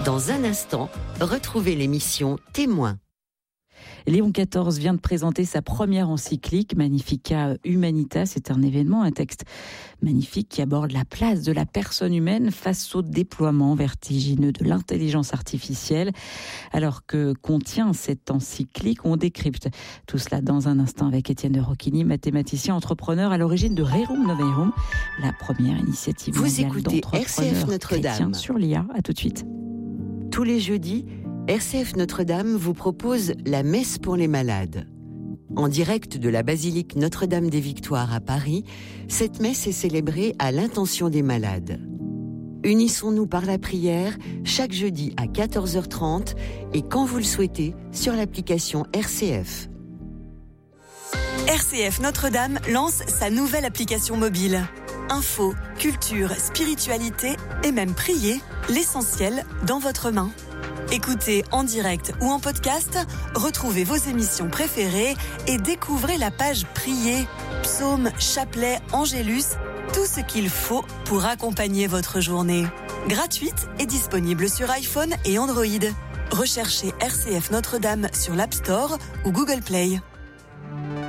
Dans un instant, retrouvez l'émission Témoin. Léon XIV vient de présenter sa première encyclique Magnificat Humanitas. C'est un événement, un texte magnifique qui aborde la place de la personne humaine face au déploiement vertigineux de l'intelligence artificielle. Alors que contient cette encyclique, on décrypte tout cela dans un instant avec Étienne de Rocchini, mathématicien entrepreneur à l'origine de Rerum Novarum, la première initiative mondiale d'entrepreneurs chrétiens sur l'IA. À tout de suite. Tous les jeudis, RCF Notre-Dame vous propose la messe pour les malades. En direct de la basilique Notre-Dame des Victoires à Paris, cette messe est célébrée à l'intention des malades. Unissons-nous par la prière chaque jeudi à 14h30 et quand vous le souhaitez sur l'application RCF. RCF Notre-Dame lance sa nouvelle application mobile. Info, culture, spiritualité et même prier, l'essentiel dans votre main. Écoutez en direct ou en podcast, retrouvez vos émissions préférées et découvrez la page Prier, psaumes, chapelets, angélus, tout ce qu'il faut pour accompagner votre journée. Gratuite et disponible sur iPhone et Android. Recherchez RCF Notre-Dame sur l'App Store ou Google Play.